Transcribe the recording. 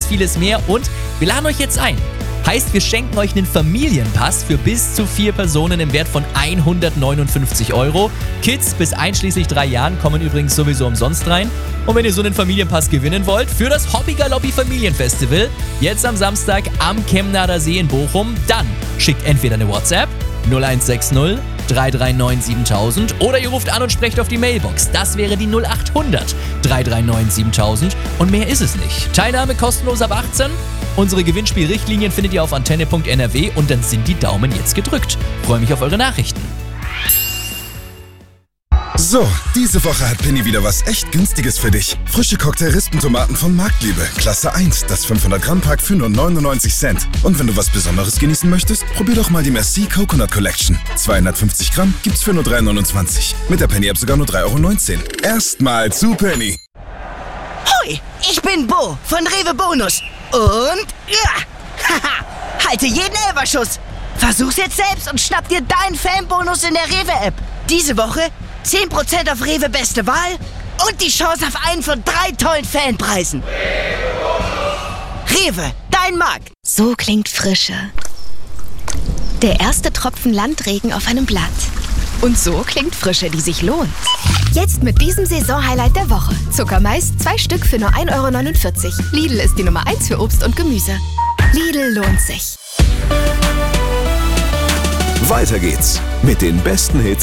vieles mehr und wir laden euch jetzt ein. Heißt, wir schenken euch einen Familienpass für bis zu 4 Personen im Wert von 159 €. Kids bis einschließlich 3 Jahren kommen übrigens sowieso umsonst rein. Und wenn ihr so einen Familienpass gewinnen wollt für das Hobby Galoppi Familienfestival, jetzt am Samstag am Kemnader See in Bochum, dann schickt entweder eine WhatsApp 0160 339 7000 oder ihr ruft an und sprecht auf die Mailbox. Das wäre die 0800 339 7000 und mehr ist es nicht. Teilnahme kostenlos ab 18. Unsere Gewinnspielrichtlinien findet ihr auf antenne.nrw und dann sind die Daumen jetzt gedrückt. Freue mich auf eure Nachrichten. So, diese Woche hat Penny wieder was echt Günstiges für dich. Frische Cocktail-Rispentomaten von Marktliebe, Klasse 1, das 500-Gramm-Pack für nur 99 Cent. Und wenn du was Besonderes genießen möchtest, probier doch mal die Merci Coconut Collection. 250 Gramm gibt's für nur 3,29. Mit der Penny-App sogar nur 3,19 €. Erstmal zu Penny. Hoi, ich bin Bo von Rewe Bonus. Und haha, halte jeden Elferschuss. Versuch's jetzt selbst und schnapp dir deinen Fanbonus in der Rewe-App. Diese Woche 10% auf Rewe Beste Wahl und die Chance auf einen von 3 tollen Fanpreisen. Rewe, dein Markt. So klingt Frische. Der erste Tropfen Landregen auf einem Blatt. Und so klingt Frische, die sich lohnt. Jetzt mit diesem Saisonhighlight der Woche. Zuckermais, 2 Stück für nur 1,49 €. Lidl ist die Nummer 1 für Obst und Gemüse. Lidl lohnt sich. Weiter geht's mit den besten Hits